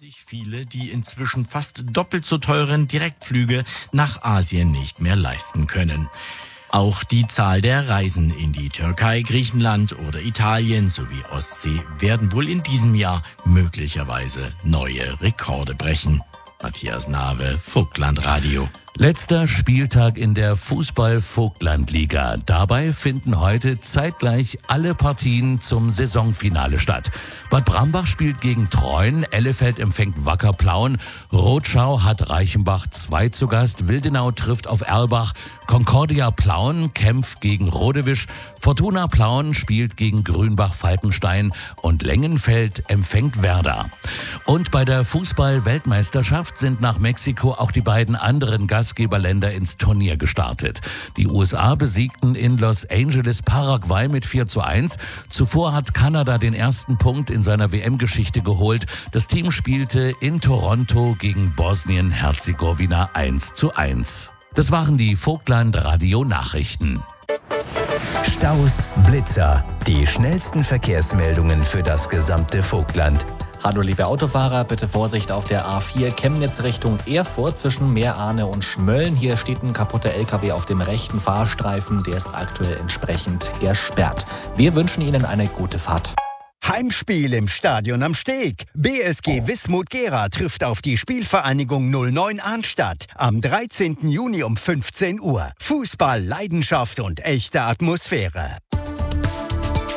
sich viele die inzwischen fast doppelt so teuren Direktflüge nach Asien nicht mehr leisten können. Auch die Zahl der Reisen in die Türkei, Griechenland oder Italien sowie Ostsee werden wohl in diesem Jahr möglicherweise neue Rekorde brechen. Matthias Nawe, Vogtlandradio. Letzter Spieltag in der Fußball-Vogtland-Liga. Dabei finden heute zeitgleich alle Partien zum Saisonfinale statt. Bad Brambach spielt gegen Treuen, Ellefeld empfängt Wacker Plauen, Rotschau hat Reichenbach 2 zu Gast, Wildenau trifft auf Erlbach, Concordia Plauen kämpft gegen Rodewisch, Fortuna Plauen spielt gegen Grünbach-Falkenstein und Lengenfeld empfängt Werder. Und bei der Fußball-Weltmeisterschaft sind nach Mexiko auch die beiden anderen Gastgeberländer ins Turnier gestartet. Die USA besiegten in Los Angeles Paraguay mit 4:1. Zuvor hat Kanada den ersten Punkt in seiner WM-Geschichte geholt. Das Team spielte in Toronto gegen Bosnien-Herzegowina 1:1. Das waren die Vogtland-Radio-Nachrichten. Staus, Blitzer, die schnellsten Verkehrsmeldungen für das gesamte Vogtland. Hallo liebe Autofahrer, bitte Vorsicht auf der A4 Chemnitz Richtung Erfurt zwischen Meerahne und Schmölln. Hier steht ein kaputter LKW auf dem rechten Fahrstreifen, der ist aktuell entsprechend gesperrt. Wir wünschen Ihnen eine gute Fahrt. Heimspiel im Stadion am Steg. BSG Wismut Gera trifft auf die Spielvereinigung 09 Arnstadt am 13. Juni um 15 Uhr. Fußball, Leidenschaft und echte Atmosphäre.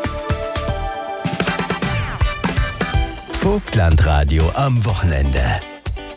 Vogtlandradio am Wochenende.